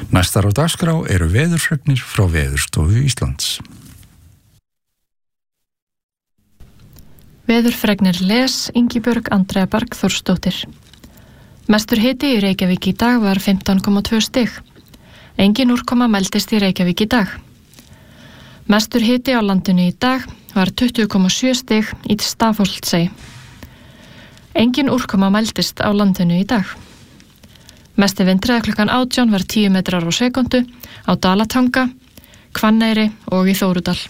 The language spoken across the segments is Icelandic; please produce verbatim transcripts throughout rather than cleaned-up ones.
Næstar á dagskrá eru veðurfregnir frá Veðurstofu Íslands. Veðurfregnir les Ingibjörg Andrea Bergþórsdóttir. Mestur hiti í Reykjavík í dag var fimmtán komma tvö stig. Engin úrkoma mældist í Reykjavík í dag. Mestur hiti á landinu í dag var tuttugu komma sjö stig í Stafholtshei. Engin úrkoma mældist á landinu í dag. Mesti vindriða klukkan átján var tíu metrar á sekundu á Dalatanga, Hvanneyri og í Þórudal.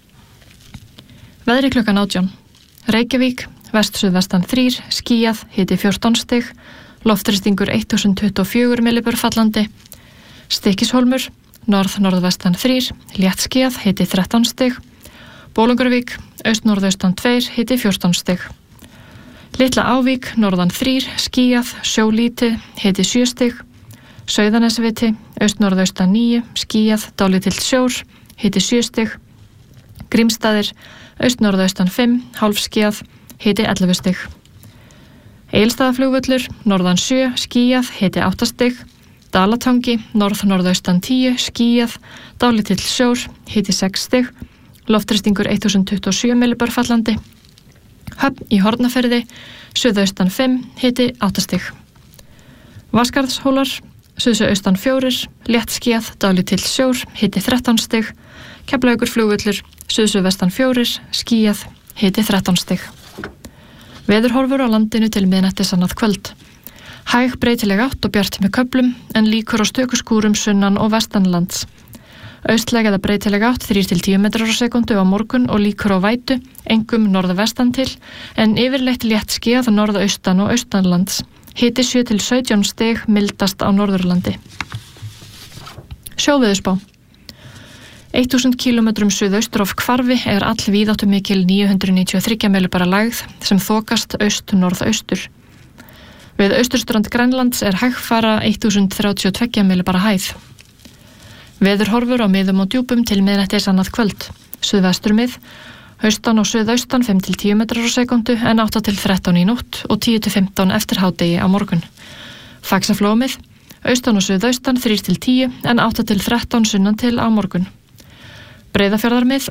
Veðri klukkan átján. Reykjavík, vest-suðvestan þrír, skýjað, hiti fjórtán stig, loftþrýstingur þúsund tuttugu og fjögur millibör fallandi. Stykkishólmur, norð-norðvestan þrír, létt skýjað, hiti þrettán stig. Bolungarvík, aust-norðaustan tveir, hiti fjórtán stig. Litla Ávík, norðan þrír, skýjað, sjólítið, hiti sjö stig. Sauðanesviti, aust-norðaustan níu, skýjað, dálítill sjór, hiti sjö stig. Grímsstaðir, aust-norðaustan fimm, hálfskýjað, hiti ellefu stig. Egilsstaðaflugvöllur, norðan sjö, skýjað, hiti átta stig. Dalatangi, norð-norðaustan tíu, skýjað, dálítill sjór, hiti sex stig. Loftþrýstingur þúsund tuttugu og sjö millibör fallandi. Höfn í Hornafirði, suðaustan fimm, hiti átta stig. Vatnsgarðshólar, suðaustan fjórir, létt skýjað, dálítill sjór, hiti þrettán stig. Keflavíkurflugvöllur, suðsuðvestan fjórir, skýjað, hiti þrettán stig. Veðurhorfur á landinu til miðnættis annað kvöld. Hæg breytileg átt og bjart með köflum en líkur á stöku skúrum sunnan og vestanlands. Austlæg eða breytileg átt þrír til tíu metrar á sekundu á morgun og líkur á vætu, engum norðvestan til, en yfirleitt létt skýjað norðaustan og austanlands. Hiti sjö til sautján stig, mildast á Norðurlandi. Sjóveðurspá. þúsund kílómetrum suðaustur af Hvarfi er all víðáttumikil níu hundruð níutíu og þrjú millibara lægð sem þokast aust-norðaustur. Við austurströnd Grænlands er hægfara þúsund þrjátíu og tvö millibara hæð. Veðurhorfur á miðum og djúpum til miðnættis annað kvöld. Suðvestur mið, austan og suðaustan fimm til tíu metrar á sekundu en átta til þrettán í nótt og tíu til fimmtán eftir hádegi á morgun. Faxaflómið, austan og suðaustan þrír til tíu en átta til þrettán sunnan til á morgun. Breiðafjarðarmið,